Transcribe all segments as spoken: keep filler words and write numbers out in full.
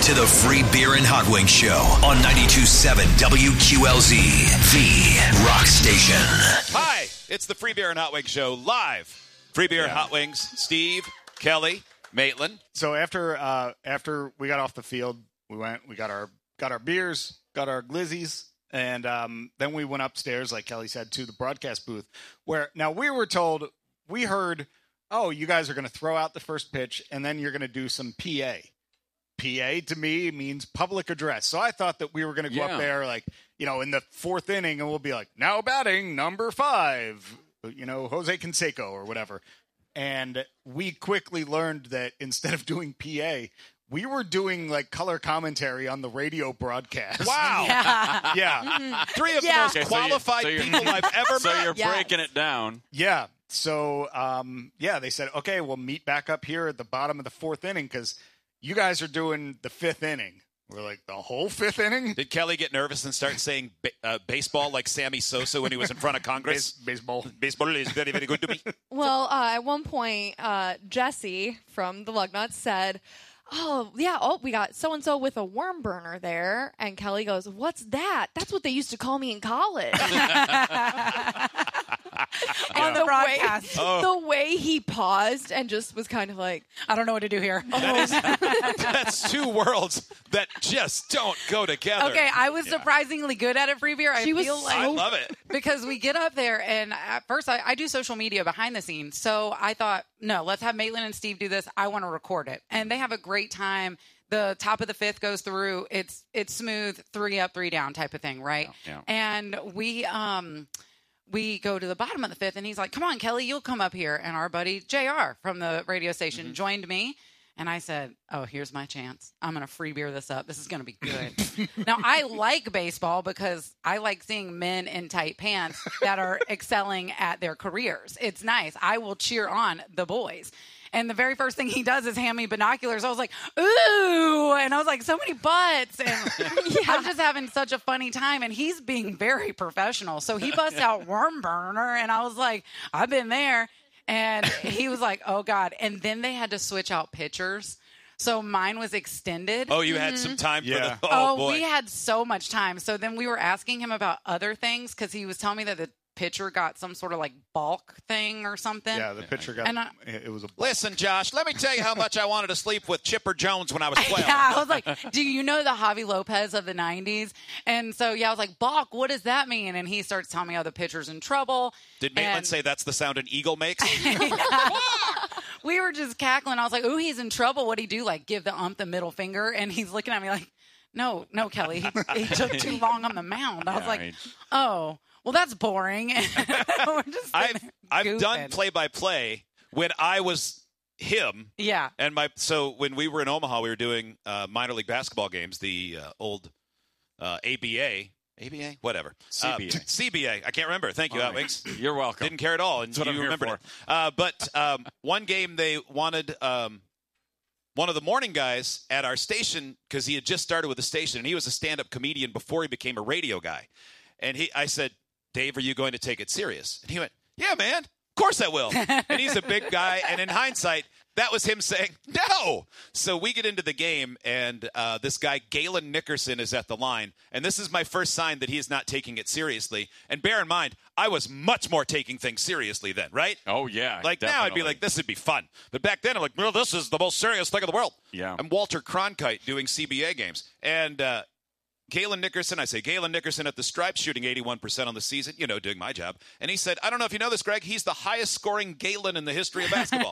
to the Free Beer and Hot Wings Show on ninety-two point seven W Q L Z, the rock station. Hi, it's the Free Beer and Hot Wings Show live. Free Beer yeah. and Hot Wings, Steve, Kelly, Maitland. So after uh, after we got off the field, we went, we got our got our beers, got our glizzies, and um, then we went upstairs, like Kelly said, to the broadcast booth. Where now we were told, we heard, oh, you guys are going to throw out the first pitch, and then you're going to do some P A. P A to me means public address. So I thought that we were going to go yeah. up there, like, you know, in the fourth inning, and we'll be like, now batting number five, you know, Jose Canseco or whatever. And we quickly learned that instead of doing P A, we were doing like color commentary on the radio broadcast. Wow. Yeah. Yeah. Mm-hmm. Three of Yeah. the most Okay, so you- qualified so you're- people I've ever So met. you're Yes. breaking it down. Yeah. So, um, yeah, they said, okay, we'll meet back up here at the bottom of the fourth inning because you guys are doing the fifth inning. We're like, the whole fifth inning? Did Kelly get nervous and start saying ba- uh, baseball like Sammy Sosa when he was in front of Congress? Base- baseball. Baseball is very, very good to me. Well, uh, at one point, uh, Jesse from the Lugnuts said, oh, yeah, oh, we got so-and-so with a worm burner there. And Kelly goes, what's that? That's what they used to call me in college. On the broadcast. Oh. The way he paused and just was kind of like, I don't know what to do here. That's two worlds that just don't go together. Okay, I was surprisingly good at it, Free Beer. I She was feel so- like I love it. because we get up there, and at first I, I do social media behind the scenes. So I thought, no, let's have Maitland and Steve do this. I want to record it. And they have a great time. The top of the fifth goes through. It's it's smooth, three up, three down type of thing, right? Yeah. And we um we go to the bottom of the fifth, and he's like, come on, Kelly, you'll come up here. And our buddy J R from the radio station Mm-hmm. joined me. And I said, oh, here's my chance. I'm going to free beer this up. This is going to be good. Now, I like baseball because I like seeing men in tight pants that are excelling at their careers. It's nice. I will cheer on the boys. And the very first thing he does is hand me binoculars. I was like, ooh. And I was like, so many butts. And I'm just having such a funny time. And he's being very professional. So he busts out worm burner. And I was like, I've been there. And he was like, oh, God. And then they had to switch out pitchers. So mine was extended. Oh, you had some time Yeah. for the. Oh, Oh, boy. we had so much time. So then we were asking him about other things because he was telling me that the pitcher got some sort of like bulk thing or something. Yeah, the pitcher got, And I- it was a Listen, Josh, let me tell you how much I wanted to sleep with Chipper Jones when I was twelve. Yeah, I was like, do you know the Javi Lopez of the nineties? And so, yeah, I was like, balk, what does that mean? And he starts telling me how the pitcher's in trouble. Did Maitland And- say that's the sound an eagle makes? We were just cackling. I was like, ooh, he's in trouble. What'd he do? Like, give the ump the middle finger? And he's looking at me like, no, no, Kelly. He, he took too long on the mound. I was Yeah, like, he- oh, well, that's boring. We're just I've sitting there I've done goofing. play by play when I was him. Yeah. And my so when we were in Omaha, we were doing uh, minor league basketball games, the uh, old uh, A B A, A B A, whatever, C B A. uh, C B A. I can't remember. Thank you, All Hot right. Wings. You're welcome. Didn't care at all, and That's what you I'm here remembered for. it. Uh, but um, one game they wanted um, one of the morning guys at our station because he had just started with the station, and he was a stand-up comedian before he became a radio guy. And he, I said, Dave, are you going to take it serious? And he went, yeah, man, of course I will. And he's a big guy, and in hindsight, that was him saying, no. So we get into the game, and uh, this guy, Galen Nickerson, is at the line. And this is my first sign that he is not taking it seriously. And bear in mind, I was much more taking things seriously then, right? Oh, yeah. Like now, I'd be definitely. like, this would be fun. But back then, I'm like, well, this is the most serious thing in the world. Yeah. I'm Walter Cronkite doing C B A games. And uh, Galen Nickerson, I say, Galen Nickerson at the Stripes, shooting eighty-one percent on the season, you know, doing my job. And he said, I don't know if you know this, Greg, he's the highest scoring Galen in the history of basketball.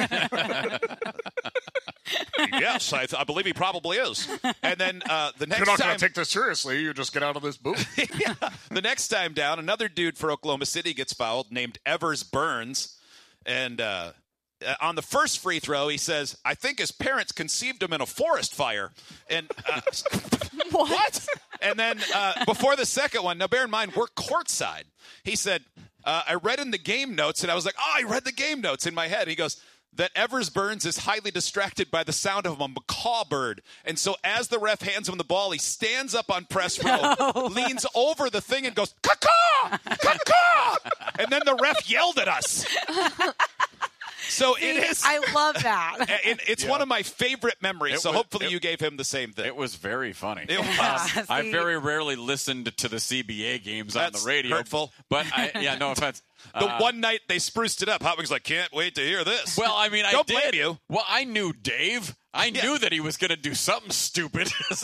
Yes, I, th- I believe he probably is. And then uh, the next You're not time, going to take this seriously. You just get out of this booth. yeah, the next time down, another dude for Oklahoma City gets fouled named Evers Burns. And uh, on the first free throw, he says, I think his parents conceived him in a forest fire. And uh, what? And then uh, before the second one, now bear in mind, we're courtside. He said, uh, I read in the game notes, and I was like, oh, I read the game notes in my head. He goes, that Evers Burns is highly distracted by the sound of a macaw bird. And so as the ref hands him the ball, he stands up on press row, no. leans over the thing and goes, caw-caw! Caw-caw! And then the ref yelled at us. So See, it is. I love that. and it's Yeah. one of my favorite memories. It so was- hopefully it- you gave him the same thing. It was very funny. It was. Yeah, I see? very rarely listened to the C B A games on That's the radio. hurtful. But I, yeah, no offense. The Uh, one night they spruced it up, Hot Wings like, can't wait to hear this. Well, I mean, I Don't did. blame you. Well, I knew Dave. I Yeah. knew that he was going to do something stupid. so,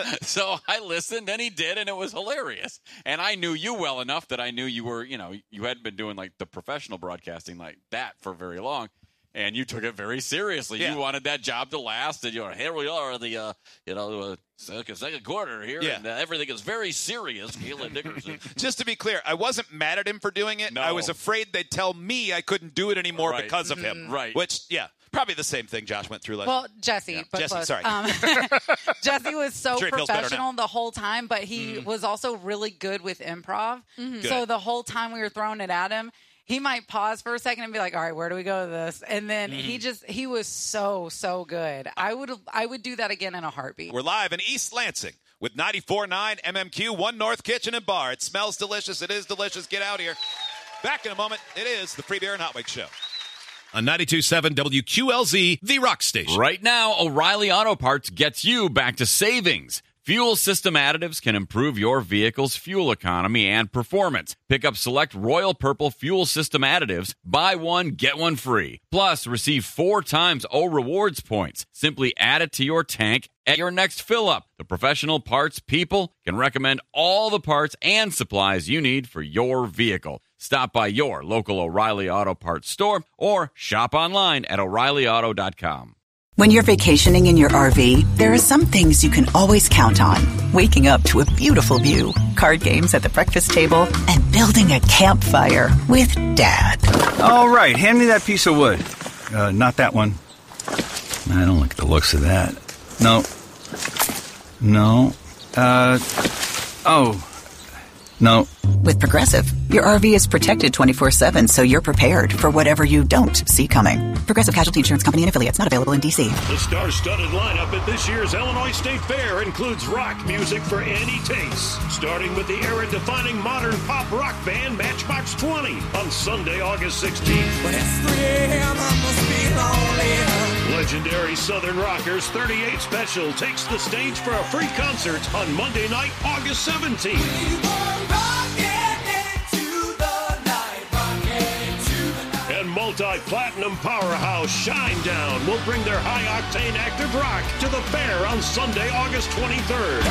so I listened, and he did, and it was hilarious. And I knew you well enough that I knew you were, you know, you hadn't been doing like the professional broadcasting like that for very long. And you took it very seriously. Yeah. You wanted that job to last, and you're here we are, the uh, you know uh, second, second quarter here, Yeah. and uh, everything is very serious. Keelan Dickerson. Just to be clear, I wasn't mad at him for doing it. No. I was afraid they'd tell me I couldn't do it anymore Right. because of him. Right. Which, yeah, probably the same thing Josh went through last Well, Jesse, but Jesse, close. sorry. Um, Jesse was so Sure he feels better professional the whole time, but he was also really good with improv. Good. So the whole time we were throwing it at him, he might pause for a second and be like, "All right, where do we go with this?" And then he just he was so so good. I would I would do that again in a heartbeat. We're live in East Lansing with ninety-four point nine M M Q, One North Kitchen and Bar. It smells delicious. It is delicious. Get out here. Back in a moment. It is the Free Beer and Hot Wings Show. On ninety-two point seven W Q L Z, the Rock Station. Right now, O'Reilly Auto Parts gets you back to savings. Fuel system additives can improve your vehicle's fuel economy and performance. Pick up select Royal Purple fuel system additives. Buy one, get one free. Plus, receive four times O Rewards points. Simply add it to your tank at your next fill-up. The professional parts people can recommend all the parts and supplies you need for your vehicle. Stop by your local O'Reilly Auto Parts store or shop online at O'Reilly Auto dot com. When you're vacationing in your R V, there are some things you can always count on. Waking up to a beautiful view, card games at the breakfast table, and building a campfire with Dad. All right, hand me that piece of wood. Uh, not that one. I don't like the looks of that. No. No. Uh, oh. No. With Progressive, your R V is protected twenty-four seven, so you're prepared for whatever you don't see coming. Progressive Casualty Insurance Company and affiliates, not available in D C. The star-studded lineup at this year's Illinois State Fair includes rock music for any taste, starting with the era-defining modern pop rock band Matchbox twenty on Sunday, August sixteenth. But it's three a.m. I must be lonely. Legendary Southern Rockers thirty-eight Special takes the stage for a free concert on Monday night, August seventeenth. And multi-platinum powerhouse Shinedown will bring their high-octane active rock to the fair on Sunday, August twenty-third.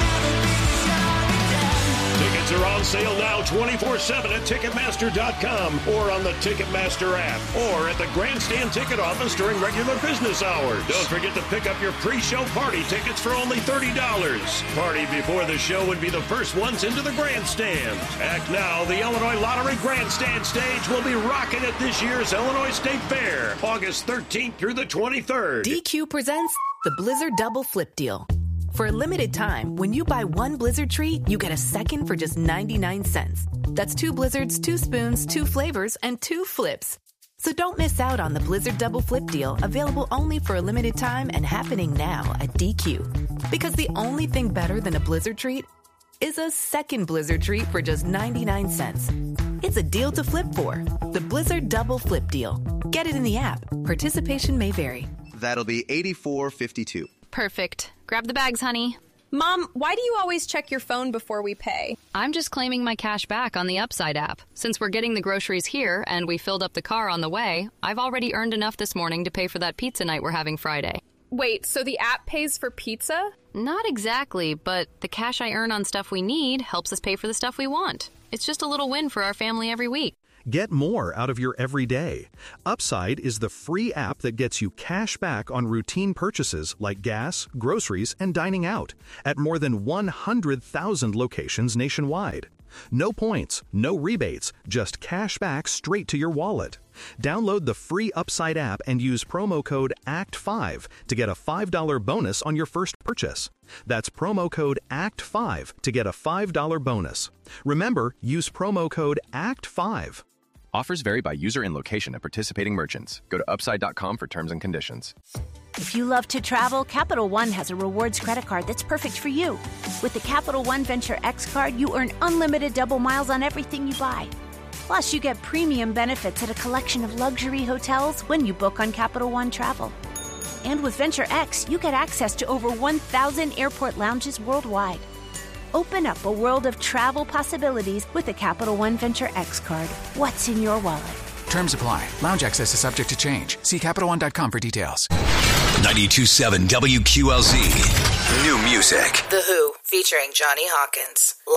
Tickets are on sale now twenty-four seven at Ticketmaster dot com or on the Ticketmaster app or at the Grandstand ticket office during regular business hours. Don't forget to pick up your pre-show party tickets for only thirty dollars. Party before the show would be the first ones into the Grandstand. Act now, the Illinois Lottery Grandstand stage will be rocking at this year's Illinois State Fair, August thirteenth through the twenty-third. D Q presents the Blizzard Double Flip Deal. For a limited time, when you buy one Blizzard treat, you get a second for just ninety-nine cents. That's two Blizzards, two spoons, two flavors, and two flips. So don't miss out on the Blizzard Double Flip Deal, available only for a limited time and happening now at D Q. Because the only thing better than a Blizzard treat is a second Blizzard treat for just ninety-nine cents. It's a deal to flip for. The Blizzard Double Flip Deal. Get it in the app. Participation may vary. That'll be eighty-four fifty-two. Perfect. Grab the bags, honey. Mom, why do you always check your phone before we pay? I'm just claiming my cash back on the Upside app. Since we're getting the groceries here and we filled up the car on the way, I've already earned enough this morning to pay for that pizza night we're having Friday. Wait, so the app pays for pizza? Not exactly, but the cash I earn on stuff we need helps us pay for the stuff we want. It's just a little win for our family every week. Get more out of your everyday. Upside is the free app that gets you cash back on routine purchases like gas, groceries, and dining out at more than one hundred thousand locations nationwide. No points, no rebates, just cash back straight to your wallet. Download the free Upside app and use promo code A C T five to get a five dollars bonus on your first purchase. That's promo code A C T five to get a five dollars bonus. Remember, use promo code A C T five. Offers vary by user and location at participating merchants. Go to upside dot com for terms and conditions. If you love to travel, Capital One has a rewards credit card that's perfect for you. With the Capital One Venture X card, you earn unlimited double miles on everything you buy. Plus, you get premium benefits at a collection of luxury hotels when you book on Capital One Travel. And with Venture X, you get access to over one thousand airport lounges worldwide. Open up a world of travel possibilities with the Capital One Venture X card. What's in your wallet? Terms apply. Lounge access is subject to change. See Capital One dot com for details. ninety-two point seven W Q L Z. New music. The Who, featuring Johnny Hawkins.